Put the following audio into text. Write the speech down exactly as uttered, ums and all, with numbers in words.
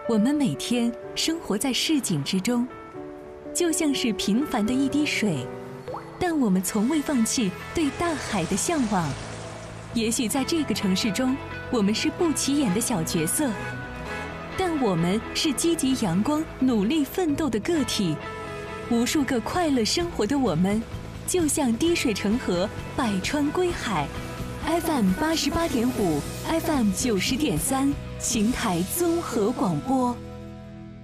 我们每天生活在市井之中，就像是平凡的一滴水，但我们从未放弃对大海的向往。也许在这个城市中，我们是不起眼的小角色，但我们是积极阳光、努力奋斗的个体。无数个快乐生活的我们，就像滴水成河，百川归海。F M 八十八点五，F M 九十点三，邢台综合广播。